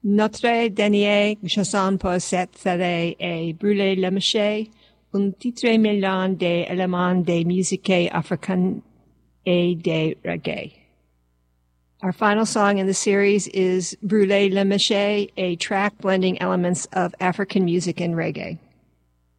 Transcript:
Notre dernière chanson pour cette série est Brûler le Marché, un titre mêlant des éléments des musiques africaines et des reggae. Our final song in the series is Brûler le Marché, a track blending elements of African music and reggae.